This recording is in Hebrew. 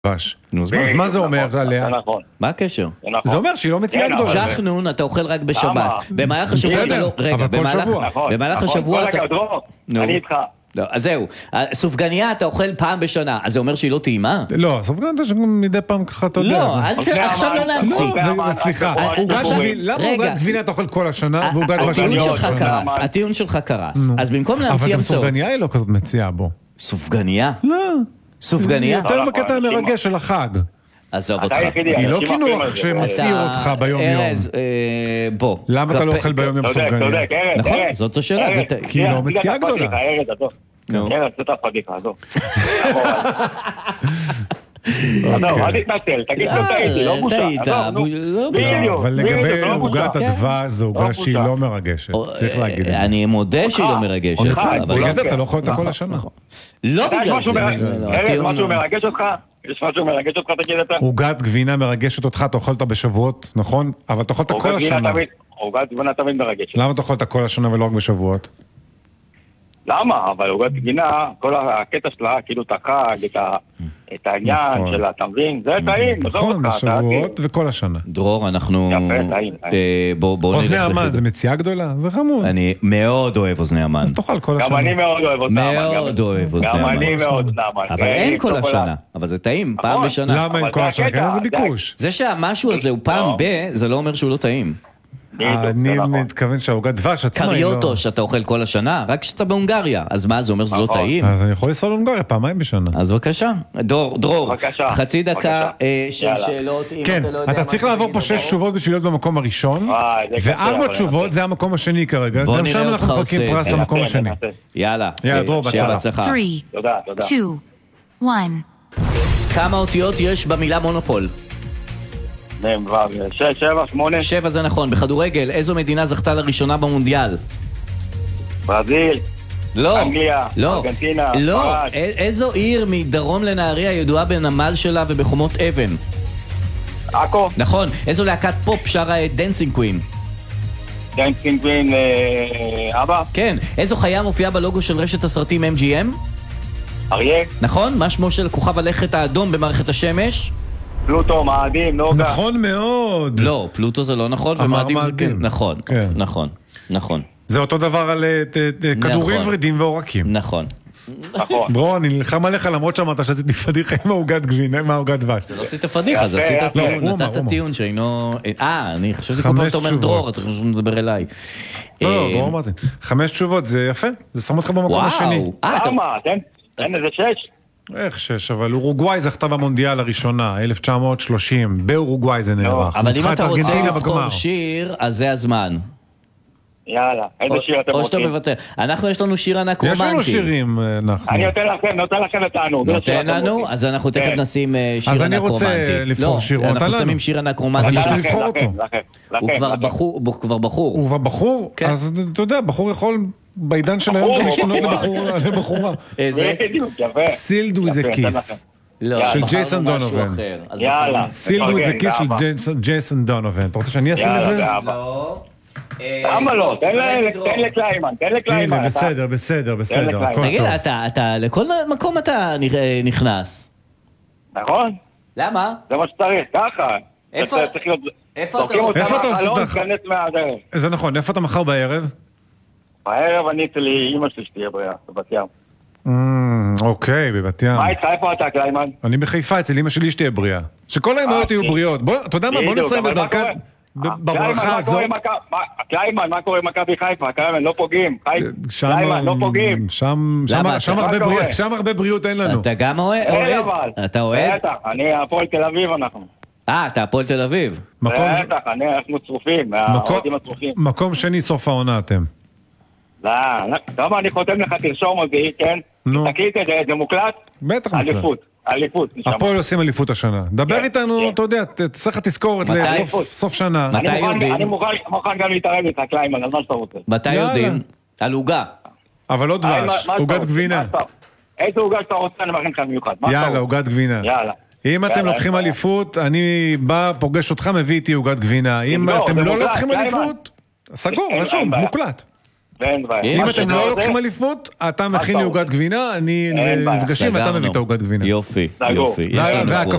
דבש. אז מה זה אומר עליה? מה הקשר? זה אומר שהיא לא מציעה גדולה. שחנון אתה אוכל רק בשבת. במהלך השבוע אתה לא... רגע, במהלך השבוע אתה... אני איתך. אז זהו, סופגניה אתה אוכל פעם בשנה, אז זה אומר שהיא לא טעימה? לא, סופגניה אתה שגם מדי פעם ככה אתה יודע. לא, עכשיו לא להמציא. סליחה, למה עוגת גבינה אתה אוכל כל השנה ועוגת דבש אני לא שנה? הטיעון שלך קרס, אז במקום להמציא המצאות. אבל סופגניה היא לא כזאת מציעה בו. סופגניה? לא. סופגניה? יותר בקטע המרגש של החג. עזוב אותך. היא לא כינוח שמסעיר אותך ביום יום. בוא. למה אתה לא אוכל ביום יום סופגניה? נכון, זאת השאלה. כי היא לא מציעה גדולה. ארז, זאת הפדיחה, עזוב. אל תתנצל, תגיד לא טעיתי, לא בושה. אבל לגבי עוגת הדבש זו עוגה שהיא לא מרגשת, צריך להגיד את זה. אני מודה שהיא לא מרגשת. בגלל זה אתה לא אוכל אותה כל השנה. לא בגלל זה. ארז, משהו מרגש אותך? יש משהו מרגש אותך, תגיד אתה? עוגת גבינה מרגשת אותך, אתה אוכל אותה בשבועות, נכון? אבל אתה אוכל אותה כל השנה. עוגת גבינה תמיד מרגשת. למה אתה אוכל אותה כל השנה ולא רק בשבועות? למה? אבל עוגת גבינה, כל הקטע שלה, כאילו את החג, את העניין של התמרין, זה טעים. נכון, בשבועות וכל השנה. דרור, אנחנו... יפה, טעים. אוזני המן, זה מציאה גדולה? זה חמוד. אני מאוד אוהב אוזני המן. אז תאכל כל השנה. גם אני מאוד אוהב אוזני המן. מאוד אוהב אוזני המן. גם אני מאוד אוזני המן. אבל אין כל השנה. אבל זה טעים, פעם בשנה. למה אין כל השנה? כן, זה ביקוש. זה שהמשהו הזה הוא פעם זה לא אומר שהוא לא טעים. אני מתכוון שהעוגת דבש עצמה היא לא... קריוטו שאתה אוכל כל השנה, רק שאתה בהונגריה, אז מה, זה אומר שזה לא טעים? אז אני יכול לנסוע להונגריה פעמיים בשנה. אז בבקשה, דרור, חצי דקה של שאלות. כן, אתה צריך לעבור פה 6 תשובות בשביל להיות במקום הראשון, ו4 תשובות זה המקום השני כרגע, גם שם אנחנו מחלקים פרס למקום השני. יאללה, דרור, בהצלחה. 3, 2, 1. כמה אותיות יש במילה מונופול? 6, 7, 8. 7 זה נכון. בכדורגל, איזו מדינה זכתה לראשונה במונדיאל? ברזיל. לא. אנגליה. לא. ארגנטינה. לא. איזו עיר מדרום לנהריה ידועה בנמל שלה ובחומות אבן? עכו. נכון. איזו להקת פופ שרה את דנסינג קווין? דנסינג קווין, אבא. כן. איזו חיה מופיעה בלוגו של רשת הסרטים MGM? אריה. נכון. מה שמו של כוכב הלכת האדום במערכת השמש? פלוטו, מאדים, נוגה. נכון מאוד. לא, פלוטו זה לא נכון, ומאדים זה כן. נכון, נכון, נכון. זה אותו דבר על כדורים ורידים ועורקים. נכון. דרור, אני נלחם עליך למרות שאמרת שעשיתי פדיחה עם העוגת גבינה, עם העוגת דבש. זה לא עשית פדיחה, זה עשית טיעון, נתת טיעון שהיינו... אני חשבתי כל פעם אתה אומר דרור, אתה חושב שמדבר אליי. לא, דרור מרזין. 5 תשובות, זה יפה, זה שם אותך במקום השני. למה? תן איזה 6. איך 6, אבל אורוגוואי זכתה במונדיאל הראשונה, 1930, באורוגוואי זה נערך. אבל אם אתה רוצה לבחור שיר, אז זה הזמן. יאללה, איזה שיר אתם רוצים? או שאתה מבטא. אנחנו יש לנו שיר ענק רומנטי. יש לנו שירים, אנחנו. אני נותן לכם אותנו. נותן לנו? אז אנחנו תכף נשים שיר ענק רומנטי. אז אני רוצה לבחור שיר, לא, אנחנו שמים שיר ענק רומנטי. אני רוצה לבחור אותו. הוא כבר בחור. הוא כבר בחור? אז אתה יודע, בחור יכול בעידן של היום גם להשתנות לבחורה. איזה? Sealed with a Kiss. של ג'ייסון דונובן. יאללה. Sealed with a Kiss של ג'ייסון דונובן. אתה רוצה שאני אשים את זה? לא. למה לא? תן לקליימן, הנה, בסדר. תגיד, אתה לכל מקום אתה נכנס. נכון? למה? זה מה שצריך, ככה. איפה אתה עושה? זה נכון, איפה אתה מחר בערב? בערב אני אצלי אמא שלי שתהיה בריאה, בבת ים. אוקיי, בבת ים. מה איתך, איפה אתה, קליימן? אני בחיפה, אצל אמא שלי שתהיה בריאה. שכל האמהות יהיו בריאות. אתה יודע מה, בוא נסיים בברכה הזאת. קליימן, מה קורה עם מכבי חיפה? קליימן, לא פוגעים. קליימן, לא פוגעים. שם הרבה בריאות אין לנו. אתה גם אוהד? אתה אוהד? בטח, אני הפועל תל אביב אנחנו. אתה הפועל תל אביב. בטח, אנחנו צרופים, מהאוהדים הצרופים. מקום שני סוף העונה אתם. לא, כמה אני חותם לך, תרשום אותי, כן? תקליט את זה, זה מוקלט? בטח מוקלט. אליפות. הפועל עושים אליפות השנה. דבר איתנו, אתה יודע, צריך תזכורת לסוף שנה. מתי יודעים? אני מוכן גם להתערב איתך, קליימן, על מה שאתה רוצה. מתי יודעים? על עוגה. אבל לא דבש, עוגת גבינה. איזה עוגה שאתה רוצה, אני מכין לך מיוחד. יאללה, עוגת גבינה. יאללה. אם אתם לוקחים אליפות, אני בא, פוגש אותך, מביא איתי עוגת גבינה. אם אתם לא לוקחים אליפות, סגור, רשום, מוקלט. אם אתם לא לוקחים אליפות, אתה מכין לי עוגת גבינה, אני נפגשים ואתה מביא את העוגת גבינה. יופי.